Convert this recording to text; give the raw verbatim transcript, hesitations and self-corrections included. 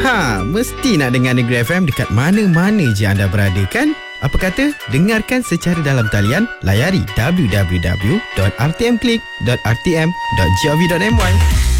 Ha, mesti nak dengar Negeri F M dekat mana-mana je anda berada kan? Apa kata dengarkan secara dalam talian, layari w w w dot r t m click dot r t m dot gov dot m y.